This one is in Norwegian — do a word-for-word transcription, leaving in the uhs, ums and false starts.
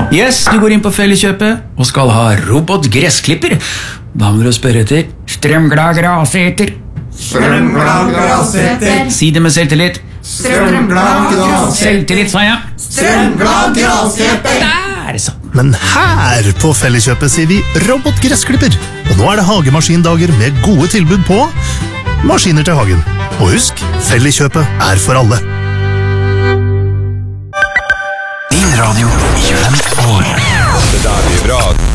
Yes, du går inn på Felleskjøpet og skal ha robotgressklipper. Da må du spørre etter strømglad graseter. Strømglad graseter. Si det med selvtillit. Strømglad graseter. Selvtillit, sa jeg. Strømglad graseter. Der, så. Men her på Felleskjøpet sier vi robotgressklipper. Og nå er det hagemaskindager med gode tilbud på maskiner til hagen. Og husk, Felleskjøpet er for alle. Din radio i tjuefem år. Det där är bra.